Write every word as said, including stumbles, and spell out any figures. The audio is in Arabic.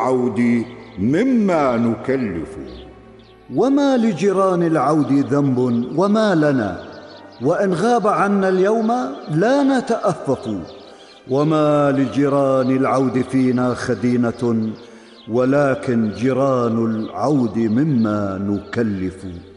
العود مما نكلف. وما لجيران العود ذنب وما لنا، وإن غاب عنا اليوم لا نتأفف. وما لجيران العود فينا خدينة، ولكن جيران العود مما نكلف.